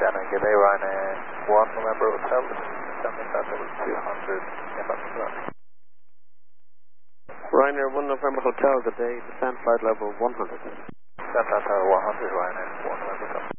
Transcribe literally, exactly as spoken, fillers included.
Shannon, good day, Ryanair one November Hotel, seventy five level two hundred, inbound runway. Ryanair one November Hotel, good day, descend flight level one hundred. Descent flight level one hundred, Ryanair one November Hotel.